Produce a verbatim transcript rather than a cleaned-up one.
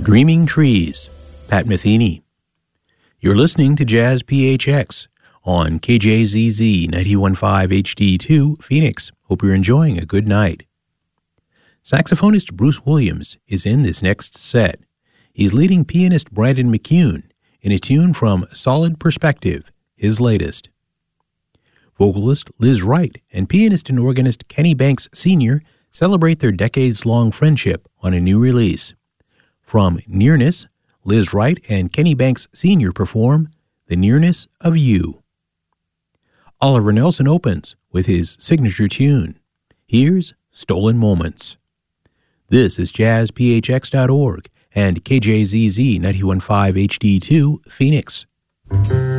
Dreaming Trees, Pat Metheny. You're listening to Jazz P H X on K J Z Z ninety-one point five H D two, Phoenix. Hope you're enjoying a good night. Saxophonist Bruce Williams is in this next set. He's leading pianist Brandon McCune in a tune from Solid Perspective, his latest. Vocalist Liz Wright and pianist and organist Kenny Banks Senior celebrate their decades-long friendship on a new release. From Nearness, Liz Wright and Kenny Banks Senior perform The Nearness of You. Oliver Nelson opens with his signature tune. Here's Stolen Moments. This is jazz p h x dot org and K J Z Z ninety-one point five H D two, Phoenix.